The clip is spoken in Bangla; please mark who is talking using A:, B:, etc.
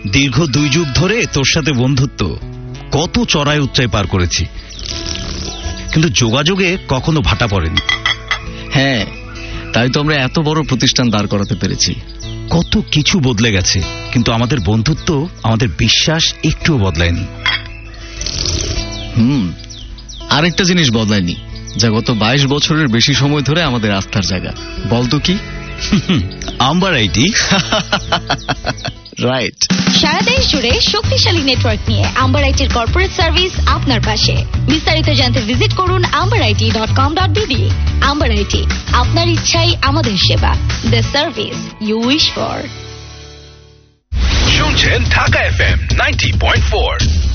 A: দীর্ঘ 2 যুগ ধরে তোর সাথে বন্ধুত্ব, কত চড়াই উচ্চাই পার করেছি, কিন্তু যোগাযোগে কখনো ভাটা পড়েনি।
B: হ্যাঁ, তাই তো আমরা এত বড় প্রতিষ্ঠান দাঁড় করাতে পেরেছি।
A: কত কিছু বদলে গেছে, কিন্তু আমাদের বন্ধুত্ব, আমাদের বিশ্বাস একটুও বদলায়নি।
B: আরেকটা জিনিস বদলায়নি, যা গত 22 বছরের বেশি সময় ধরে আমাদের আস্থার জায়গা। বলতো কি?
A: Amber IT.
B: রাইট।
C: সারা দেশ জুড়ে শক্তিশালী নেটওয়ার্ক নিয়ে আম্বার আইটির কর্পোরেট সার্ভিস আপনার পাশে। বিস্তারিত জানতে ভিজিট করুন amberit.com.bd। আম্বার আইটি, আপনার ইচ্ছাই আমাদের সেবা। The service you wish for.
D: শুনছেন ঢাকা FM 90.4।